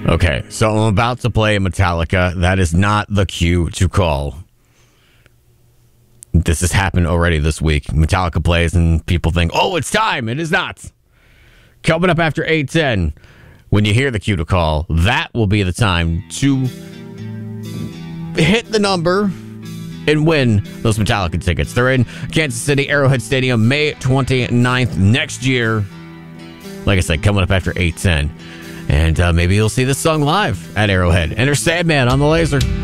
Okay, so I'm about to play Metallica. That is not the cue to call. This has happened already this week. Metallica plays and people think, oh, it's time. It is not. Coming up after 8:10, when you hear the cue to call, that will be the time to hit the number and win those Metallica tickets. They're in Kansas City, Arrowhead Stadium, May 29th next year. Like I said, coming up after 8:10. And maybe you'll see this song live at Arrowhead. Enter Sandman on the laser.